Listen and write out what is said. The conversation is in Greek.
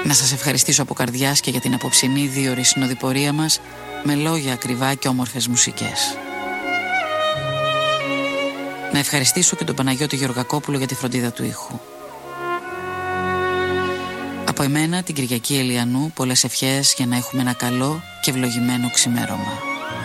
Να σας ευχαριστήσω από καρδιάς και για την απόψινή 2ωρη συνοδοιπορία μας με λόγια ακριβά και όμορφες μουσικές. Να ευχαριστήσω και τον Παναγιώτη Γεωργακόπουλο για τη φροντίδα του ήχου. Από εμένα, την Κυριακή Ελιανού, πολλές ευχές για να έχουμε ένα καλό και ευλογημένο ξημέρωμα.